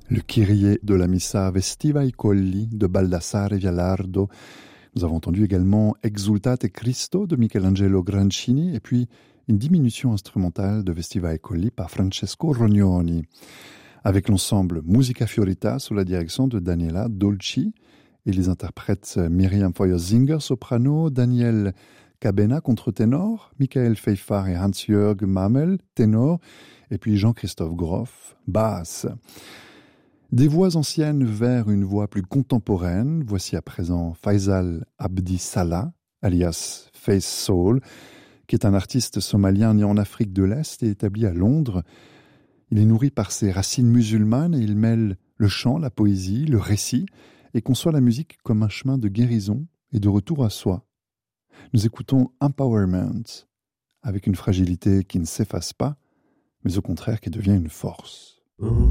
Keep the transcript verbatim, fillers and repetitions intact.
Le Kyrie de la Missa Vestiva i Colli de Baldassare Vialardo. Nous avons entendu également Exultate Cristo de Michelangelo Grancini et puis une diminution instrumentale de Vestiva i Colli par Francesco Rognoni. Avec l'ensemble Musica Fiorita sous la direction de Daniela Dolci et les interprètes Myriam Feuersinger, soprano, Daniel Cabena, contre-ténor, Michael Feifar et Hans-Jörg Mamel, ténor, et puis Jean-Christophe Groff, basse. Des voix anciennes vers une voix plus contemporaine. Voici à présent Faisal Abdi Salah, alias Face Soul, qui est un artiste somalien né en Afrique de l'Est et établi à Londres. Il est nourri par ses racines musulmanes et il mêle le chant, la poésie, le récit et conçoit la musique comme un chemin de guérison et de retour à soi. Nous écoutons Empowerment avec une fragilité qui ne s'efface pas, mais au contraire qui devient une force.